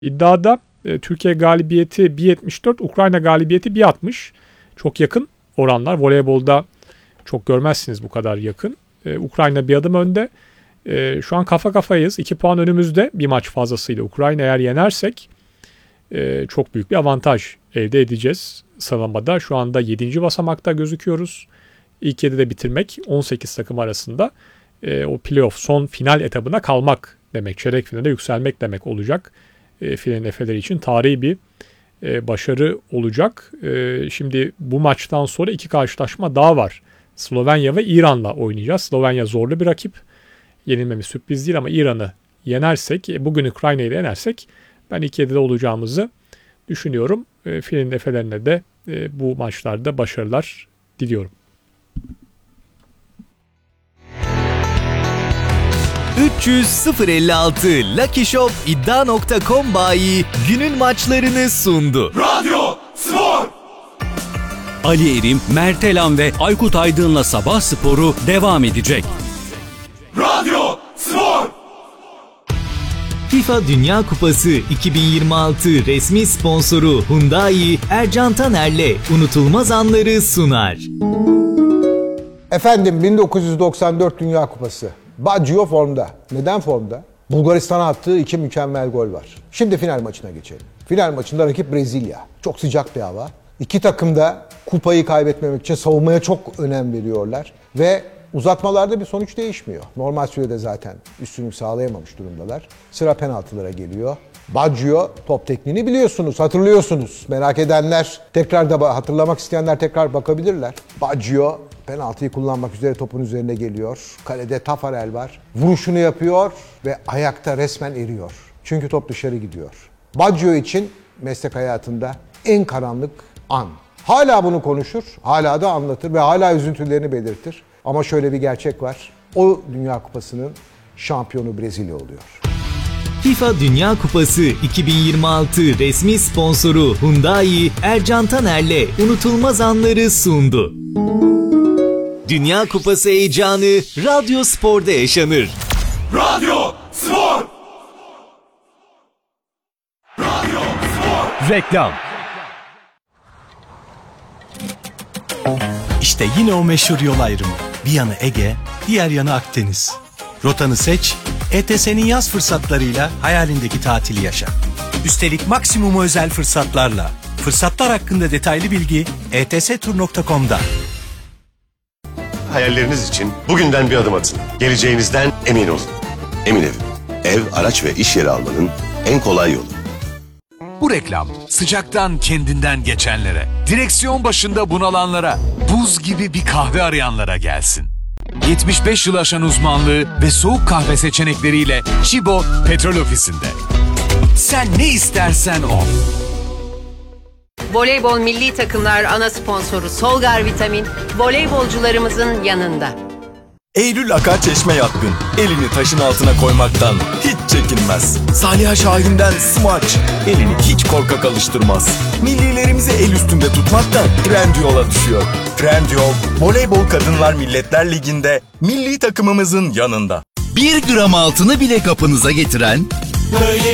İddiada Türkiye galibiyeti 1.74, Ukrayna galibiyeti 1.60. Çok yakın oranlar. Voleybolda çok görmezsiniz bu kadar yakın. Ukrayna bir adım önde. Şu an kafa kafayız. 2 puan önümüzde bir maç fazlasıyla. Ukrayna eğer yenersek çok büyük bir avantaj elde edeceğiz sıralamada. Şu anda 7. basamakta gözüküyoruz. İlk 7'de bitirmek 18 takım arasında o playoff son final etabına kalmak demek. Çeyrek finale yükselmek demek olacak. Filenin Efe'leri için tarihi bir başarı olacak. Şimdi bu maçtan sonra 2 karşılaşma daha var. Slovenya ve İran'la oynayacağız. Slovenya zorlu bir rakip. Yenilmemiz sürpriz değil ama İran'ı yenersek, bugün Ukrayna'yı da yenersek ben ilk 7'de olacağımızı düşünüyorum. Filenin Efe'lerine de bu maçlarda başarılar diliyorum. 300.056 Lucky Shop iddia.com bayi günün maçlarını sundu. Radyo Spor! Ali Erim, Mert Elan ve Aykut Aydın'la Sabah Sporu devam edecek. Radyo Spor! FIFA Dünya Kupası 2026 resmi sponsoru Hyundai, Ercan Taner'le unutulmaz anları sunar. Efendim 1994 Dünya Kupası. Baggio formda. Neden formda? Bulgaristan'a attığı 2 mükemmel gol var. Şimdi final maçına geçelim. Final maçında rakip Brezilya. Çok sıcak bir hava. İki takım da kupayı kaybetmemek için savunmaya çok önem veriyorlar. Ve uzatmalarda bir sonuç değişmiyor. Normal sürede zaten üstünlük sağlayamamış durumdalar. Sıra penaltılara geliyor. Baggio top tekniğini biliyorsunuz, hatırlıyorsunuz. Merak edenler, tekrar da hatırlamak isteyenler tekrar bakabilirler. Baggio penaltıyı kullanmak üzere topun üzerine geliyor. Kalede Tafarel var. Vuruşunu yapıyor ve ayakta resmen eriyor. Çünkü top dışarı gidiyor. Baggio için meslek hayatında en karanlık an. Hala bunu konuşur, hala da anlatır ve hala üzüntülerini belirtir. Ama şöyle bir gerçek var. O Dünya Kupası'nın şampiyonu Brezilya oluyor. FIFA Dünya Kupası 2026 resmi sponsoru Hyundai, Ercan Taner'le unutulmaz anları sundu. Dünya Kupası heyecanı Radyo Spor'da yaşanır. Radyo Spor! Radyo Spor! Reklam. İşte yine o meşhur yol ayrımı. Bir yanı Ege, diğer yanı Akdeniz. Rotanı seç, ETS'nin yaz fırsatlarıyla hayalindeki tatili yaşa. Üstelik maksimum özel fırsatlarla. Fırsatlar hakkında detaylı bilgi etstur.com'da. Hayalleriniz için bugünden bir adım atın. Geleceğinizden emin olun. Emin Ev. Ev, araç ve iş yeri almanın en kolay yolu. Bu reklam sıcaktan kendinden geçenlere, direksiyon başında bunalanlara, buz gibi bir kahve arayanlara gelsin. 75 yıl aşan uzmanlığı ve soğuk kahve seçenekleriyle Chibo Petrol Ofisi'nde. Sen ne istersen o. Voleybol milli takımlar ana sponsoru Solgar Vitamin, voleybolcularımızın yanında. Eylül Akar Çeşme Yatkın. Elini taşın altına koymaktan hiç çekinmez. Saliha Şahin'den Smaç. Elini hiç korkak alıştırmaz. Millilerimizi el üstünde tutmaktan Trendyol'a düşüyor. Trendyol, Voleybol Kadınlar Milletler Ligi'nde milli takımımızın yanında. 1 gram altını bile kapınıza getiren